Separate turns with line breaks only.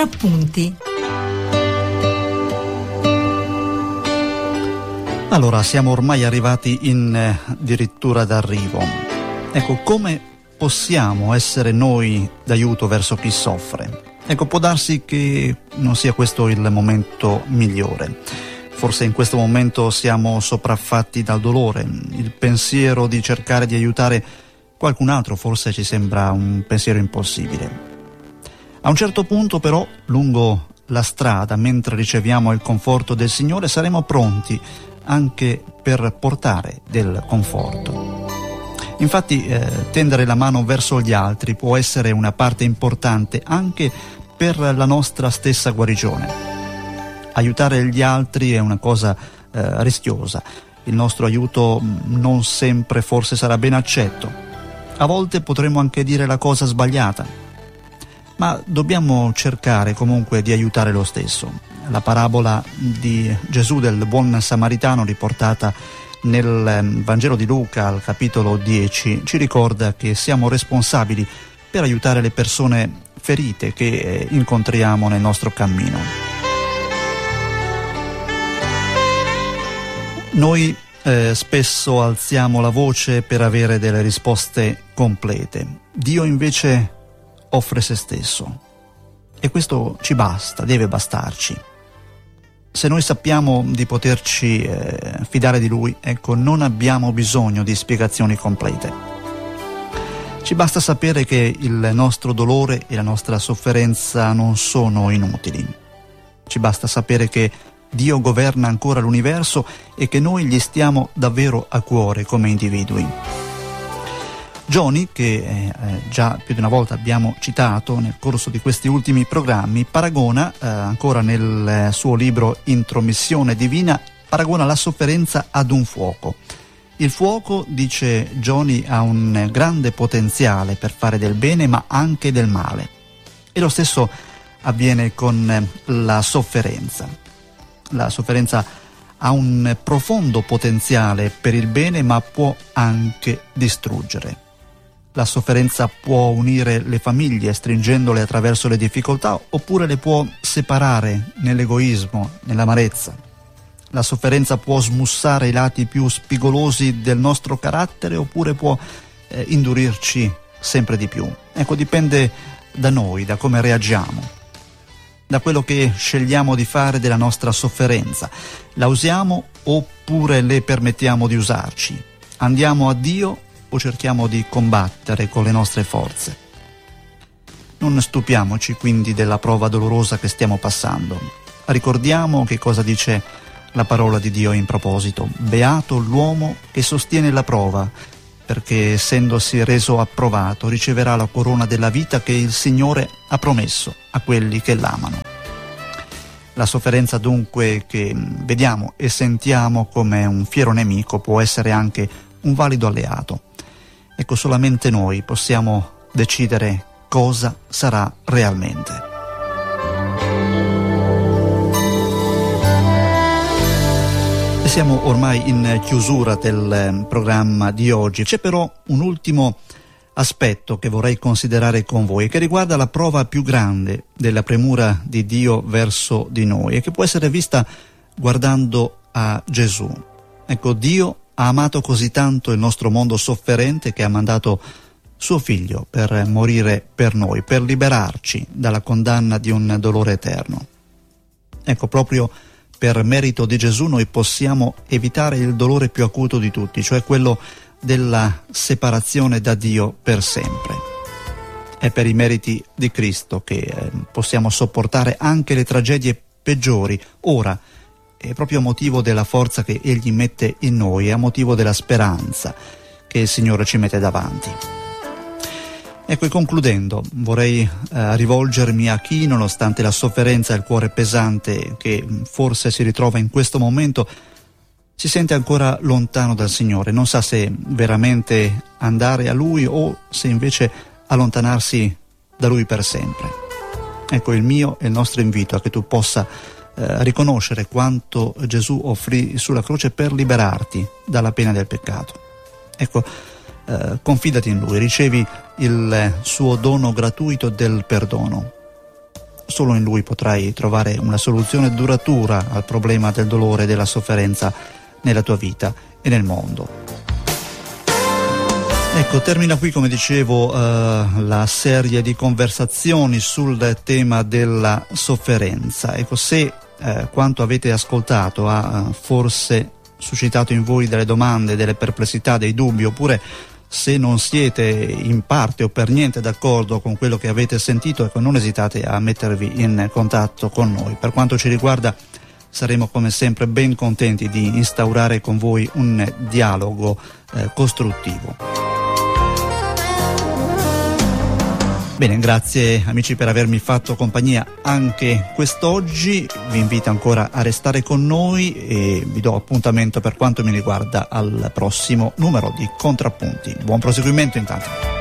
Appunti.
Allora, siamo ormai arrivati in addirittura d'arrivo. Ecco, come possiamo essere noi d'aiuto verso chi soffre? Ecco, può darsi che non sia questo il momento migliore. Forse in questo momento siamo sopraffatti dal dolore. Il pensiero di cercare di aiutare qualcun altro forse ci sembra un pensiero impossibile. A un certo punto però, lungo la strada, mentre riceviamo il conforto del Signore, saremo pronti anche per portare del conforto. Infatti tendere la mano verso gli altri può essere una parte importante anche per la nostra stessa guarigione. Aiutare gli altri è una cosa rischiosa. Il nostro aiuto non sempre forse sarà ben accetto. A volte potremo anche dire la cosa sbagliata, ma dobbiamo cercare comunque di aiutare lo stesso. La parabola di Gesù del buon samaritano, riportata nel Vangelo di Luca al capitolo 10, ci ricorda che siamo responsabili per aiutare le persone ferite che incontriamo nel nostro cammino. Noi spesso alziamo la voce per avere delle risposte complete. Dio invece offre se stesso e questo ci basta, deve bastarci. Se noi sappiamo di poterci fidare di Lui, ecco, non abbiamo bisogno di spiegazioni complete. Ci basta sapere che il nostro dolore e la nostra sofferenza non sono inutili. Ci basta sapere che Dio governa ancora l'universo e che noi gli stiamo davvero a cuore come individui. Johnny, che già più di una volta abbiamo citato nel corso di questi ultimi programmi, paragona, ancora nel suo libro Intromissione Divina, paragona la sofferenza ad un fuoco. Il fuoco, dice Johnny, ha un grande potenziale per fare del bene ma anche del male. E lo stesso avviene con la sofferenza. La sofferenza ha un profondo potenziale per il bene ma può anche distruggere. La sofferenza può unire le famiglie stringendole attraverso le difficoltà oppure le può separare nell'egoismo, nell'amarezza. La sofferenza può smussare i lati più spigolosi del nostro carattere oppure può indurirci sempre di più. Ecco, dipende da noi, da come reagiamo, da quello che scegliamo di fare della nostra sofferenza. La usiamo oppure le permettiamo di usarci? Andiamo a Dio o cerchiamo di combattere con le nostre forze? Non stupiamoci quindi della prova dolorosa che stiamo passando. Ricordiamo che cosa dice la parola di Dio in proposito. Beato l'uomo che sostiene la prova, perché essendosi reso approvato riceverà la corona della vita che il Signore ha promesso a quelli che l'amano. La sofferenza dunque che vediamo e sentiamo come un fiero nemico può essere anche un valido alleato. Ecco, solamente noi possiamo decidere cosa sarà realmente. E siamo ormai in chiusura del programma di oggi. C'è però un ultimo aspetto che vorrei considerare con voi, che riguarda la prova più grande della premura di Dio verso di noi e che può essere vista guardando a Gesù. Ecco, Dio ha amato così tanto il nostro mondo sofferente che ha mandato suo figlio per morire per noi, per liberarci dalla condanna di un dolore eterno. Ecco, proprio per merito di Gesù noi possiamo evitare il dolore più acuto di tutti, cioè quello della separazione da Dio per sempre. È per i meriti di Cristo che possiamo sopportare anche le tragedie peggiori. Ora, è proprio a motivo della forza che Egli mette in noi, è a motivo della speranza che il Signore ci mette davanti. Ecco, e concludendo, vorrei rivolgermi a chi, nonostante la sofferenza e il cuore pesante che forse si ritrova in questo momento, si sente ancora lontano dal Signore, non sa se veramente andare a Lui o se invece allontanarsi da Lui per sempre. Ecco, il mio e il nostro invito a che tu possa riconoscere quanto Gesù offrì sulla croce per liberarti dalla pena del peccato. Ecco, confidati in Lui, ricevi il suo dono gratuito del perdono solo in Lui potrai trovare una soluzione duratura al problema del dolore e della sofferenza nella tua vita e nel mondo. Ecco, termina qui, come dicevo, la serie di conversazioni sul tema della sofferenza. Ecco, se quanto avete ascoltato ha forse suscitato in voi delle domande, delle perplessità, dei dubbi, oppure se non siete in parte o per niente d'accordo con quello che avete sentito, ecco, non esitate a mettervi in contatto con noi. Per quanto ci riguarda, saremo come sempre ben contenti di instaurare con voi un dialogo costruttivo. Bene, grazie amici per avermi fatto compagnia anche quest'oggi. Vi invito ancora a restare con noi e vi do appuntamento per quanto mi riguarda al prossimo numero di Contrappunti. Buon proseguimento intanto.